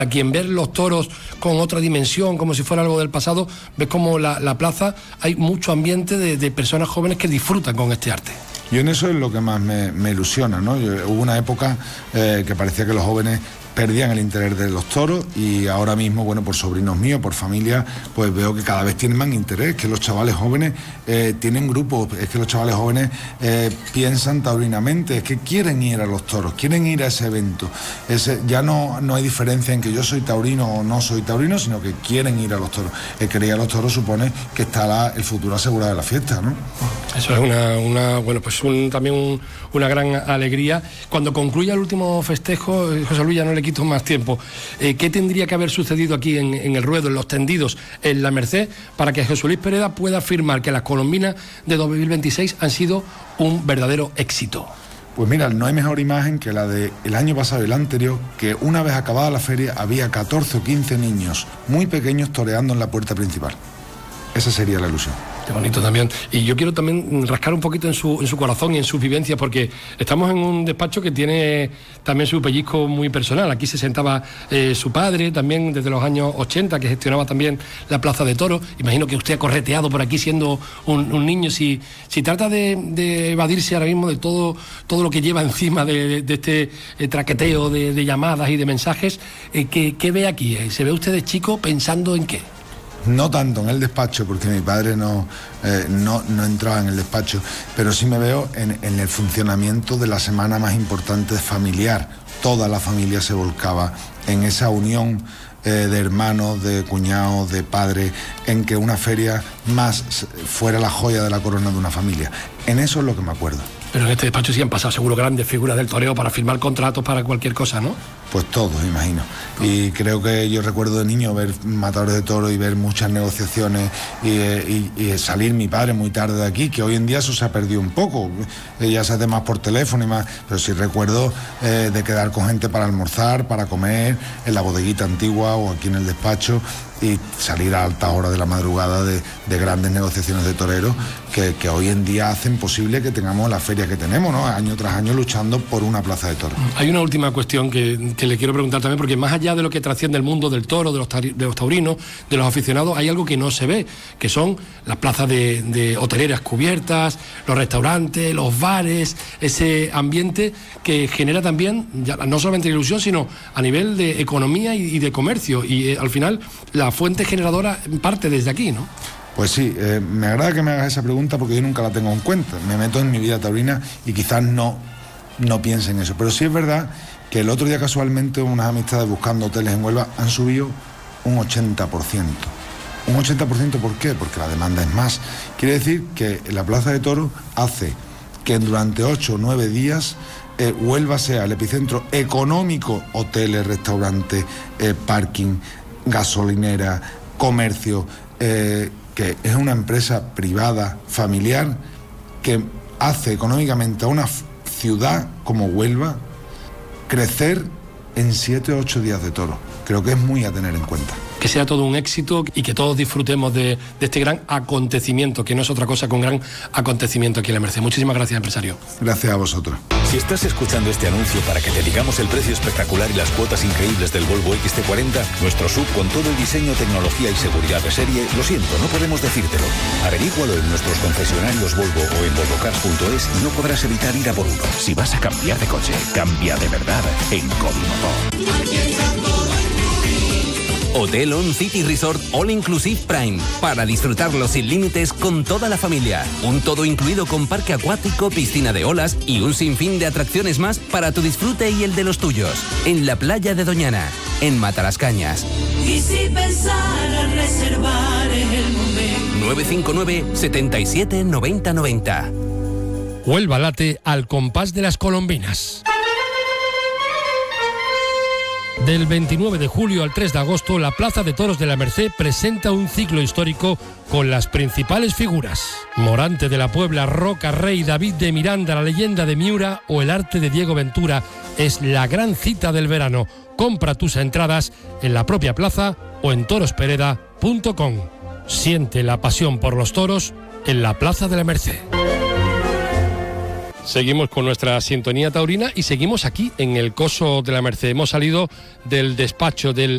A quien ver los toros con otra dimensión, como si fuera algo del pasado, ves como la plaza hay mucho ambiente de personas jóvenes que disfrutan con este arte. Y en eso es lo que más me ilusiona, ¿no? Hubo una época que parecía que los jóvenes perdían el interés de los toros y ahora mismo, bueno, por sobrinos míos, por familia, pues veo que cada vez tienen más interés, que los chavales jóvenes tienen grupos, es que los chavales jóvenes piensan taurinamente, es que quieren ir a los toros, quieren ir a ese evento. Ya no hay diferencia en que yo soy taurino o no soy taurino, sino que quieren ir a los toros. El querer ir a los toros supone que está el futuro asegurado de la fiesta, ¿no? Eso es también una gran alegría. Cuando concluya el último festejo, José Luis, ya no le quito más tiempo. ¿Qué tendría que haber sucedido aquí en el ruedo, en los tendidos, en la Merced, para que José Luis Pereda pueda afirmar que las colombinas de 2026 han sido un verdadero éxito? Pues mira, no hay mejor imagen que la del año pasado y el anterior, que una vez acabada la feria había 14 o 15 niños muy pequeños toreando en la puerta principal. Esa sería la ilusión. Qué bonito también. Y yo quiero también rascar un poquito en su corazón y en sus vivencias, porque estamos en un despacho que tiene también su pellizco muy personal. Aquí se sentaba su padre, también desde los años 80, que gestionaba también la Plaza de Toros. Imagino que usted ha correteado por aquí siendo un niño. Si trata de evadirse ahora mismo de todo lo que lleva encima de este traqueteo de llamadas y de mensajes, ¿qué ve aquí? ¿Se ve usted de chico pensando en qué? No tanto en el despacho, porque mi padre no entraba en el despacho, pero sí me veo en el funcionamiento de la semana más importante familiar. Toda la familia se volcaba en esa unión de hermanos, de cuñados, de padres, en que una feria más fuera la joya de la corona de una familia. En eso es lo que me acuerdo. Pero en este despacho sí han pasado seguro grandes figuras del toreo para firmar contratos para cualquier cosa, ¿no? Pues todos, imagino. Y creo que yo recuerdo de niño ver matadores de toros y ver muchas negociaciones y salir mi padre muy tarde de aquí, que hoy en día eso se ha perdido un poco. Ya se hace más por teléfono y más, pero sí recuerdo de quedar con gente para almorzar, para comer, en la bodeguita antigua o aquí en el despacho, y salir a altas horas de la madrugada de grandes negociaciones de toreros que hoy en día hacen posible que tengamos la feria que tenemos, ¿no? Año tras año luchando por una plaza de toros. Hay una última cuestión que le quiero preguntar también, porque más allá de lo que trasciende el mundo del toro, de los taurinos, de los aficionados, hay algo que no se ve, que son las plazas de hoteleras cubiertas, los restaurantes, los bares, ese ambiente que genera también, ya, no solamente ilusión, sino a nivel de economía y de comercio, y al final la fuente generadora parte desde aquí, ¿no? Pues sí, me agrada que me hagas esa pregunta porque yo nunca la tengo en cuenta. Me meto en mi vida taurina y quizás no piense en eso. Pero sí es verdad que el otro día casualmente unas amistades buscando hoteles en Huelva han subido un 80%. ¿Un 80% por qué? Porque la demanda es más. Quiere decir que la Plaza de Toros hace que durante 8 o 9 días Huelva sea el epicentro económico, hoteles, restaurantes, parking, gasolinera, comercio, que es una empresa privada, familiar, que hace económicamente a una ciudad como Huelva crecer en 7 o 8 días de toro. Creo que es muy a tener en cuenta. Que sea todo un éxito y que todos disfrutemos de este gran acontecimiento, que no es otra cosa que un gran acontecimiento aquí en la Merced. Muchísimas gracias, empresario. Gracias a vosotros. Si estás escuchando este anuncio para que te digamos el precio espectacular y las cuotas increíbles del Volvo XC40, nuestro SUV con todo el diseño, tecnología y seguridad de serie, lo siento, no podemos decírtelo. Averígualo en nuestros concesionarios Volvo o en volvocars.es y no podrás evitar ir a por uno. Si vas a cambiar de coche, cambia de verdad en Codimotor. Hotel On City Resort All Inclusive Prime, para disfrutarlo sin límites con toda la familia. Un todo incluido con parque acuático, piscina de olas y un sinfín de atracciones más para tu disfrute y el de los tuyos. En la playa de Doñana, en Matalascañas. Y si pensara reservar en el momento. 959 77 90 90. Huelva late al compás de las colombinas. Del 29 de julio al 3 de agosto, la Plaza de Toros de la Merced presenta un ciclo histórico con las principales figuras: Morante de la Puebla, Roca Rey, David de Miranda, la leyenda de Miura o el arte de Diego Ventura. Es la gran cita del verano. Compra tus entradas en la propia plaza o en torospereda.com. Siente la pasión por los toros en la Plaza de la Merced. Seguimos con nuestra sintonía taurina y seguimos aquí en el Coso de la Merced. Hemos salido del despacho del